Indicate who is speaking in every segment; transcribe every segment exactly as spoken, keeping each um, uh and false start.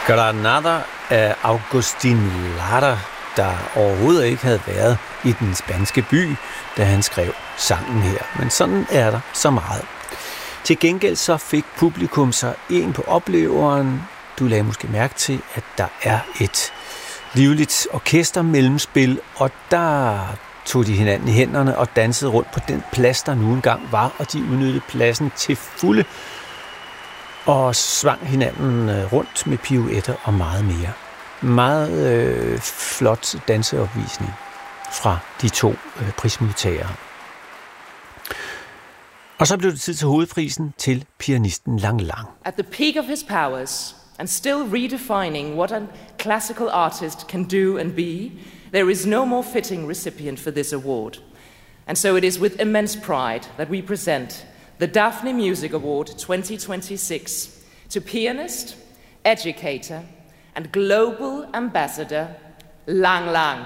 Speaker 1: Granada af Agustin Lara, der overhovedet ikke havde været i den spanske by, da han skrev sangen her. Men sådan er der så meget. Til gengæld så fik publikum sig en på opleveren. Du lagde måske mærke til, at der er et livligt orkestermellemspil, og der tog de hinanden i hænderne og dansede rundt på den plads, der nu engang var, og de udnyttede pladsen til fulde og svang hinanden rundt med pirouetter og meget mere. Meget øh, flot danseopvisning fra de to øh, prismodtagere. Og så blev det tid til hovedprisen til pianisten Lang Lang.
Speaker 2: At the peak of his powers and still redefining what a classical artist can do and be, there is no more fitting recipient for this award. And so it is with immense pride that we present the Daphne Music Award twenty twenty-six to pianist, educator and global ambassador Lang Lang.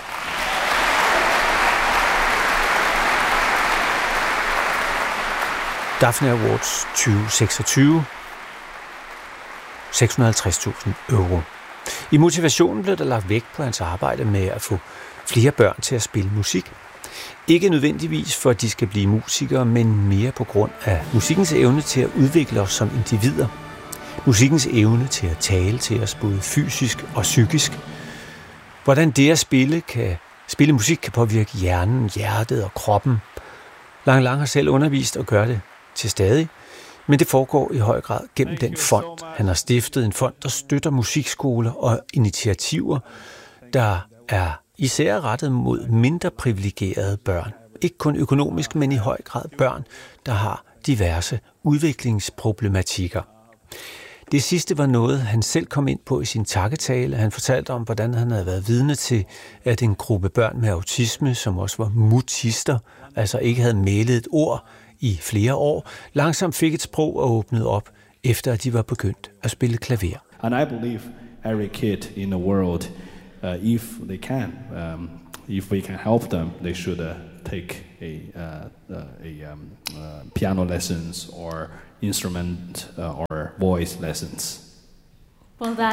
Speaker 1: Daphne Awards tyve seksogtyve. seks hundrede og halvtreds tusind euro. I motivationen blev der lagt vægt på hans arbejde med at få flere børn til at spille musik. Ikke nødvendigvis for, at de skal blive musikere, men mere på grund af musikkens evne til at udvikle os som individer. Musikkens evne til at tale til os både fysisk og psykisk. Hvordan det at spille, kan, spille musik kan påvirke hjernen, hjertet og kroppen. Lang Lang har selv undervist og gør det til stadig, men det foregår i høj grad gennem den fond. Han har stiftet en fond, der støtter musikskoler og initiativer, der er især rettet mod mindre privilegerede børn. Ikke kun økonomisk, men i høj grad børn, der har diverse udviklingsproblematikker. Det sidste var noget, han selv kom ind på i sin takketale. Han fortalte om, hvordan han havde været vidne til, at en gruppe børn med autisme, som også var mutister, altså ikke havde mælet et ord i flere år, langsomt fik et sprog og åbnet op, efter at de var begyndt at spille klaver.
Speaker 3: And I believe every kid in the world, uh, if they can, um, if we can help them, they should uh, take a, uh, uh, a um, uh, piano lessons or instrument uh, or voice lessons.
Speaker 4: Well, that.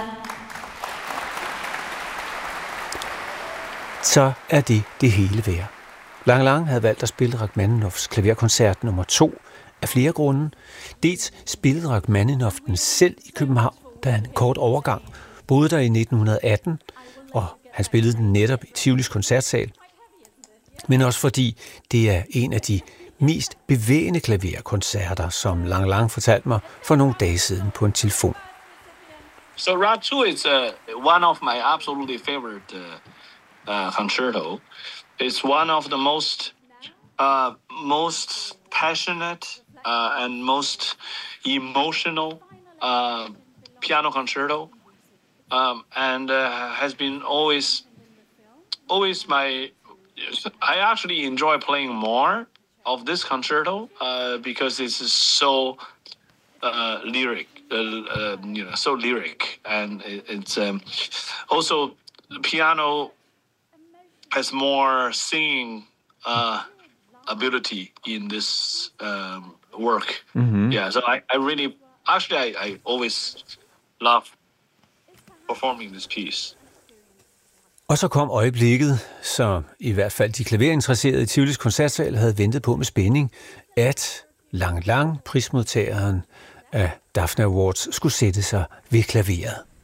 Speaker 1: Så er det det hele værd. Lang Lang havde valgt at spille Rachmaninoffs klaverkoncert nummer to af flere grunde. Dels spillede Rachmaninoff den selv i København, da han en kort overgang boede der i nitten atten, og han spillede den netop i Tivolis koncertsal. Men også fordi det er en af de mest bevægende klaverkoncerter, som Lang Lang fortalte mig for nogle dage siden på en telefon.
Speaker 5: So Rag two is uh, one of my absolutely favorite uh, uh, concerto. It's one of the most uh, most passionate uh, and most emotional uh, piano concerto, um, and uh, has been always always my. I actually enjoy playing more of this concerto uh, because it's so uh, lyric, uh, uh, you know, so lyric, and it, it's um, also piano has more singing uh, ability in this um, work. Mm-hmm. Yeah, so I, I really, actually, I, I always love performing this piece.
Speaker 1: Og så kom øjeblikket, som i hvert fald de klaverinteresserede i Tivolis koncertsal havde ventet på med spænding, at Lang Lang, prismodtageren af Daphne Awards, skulle sætte sig ved klaveret.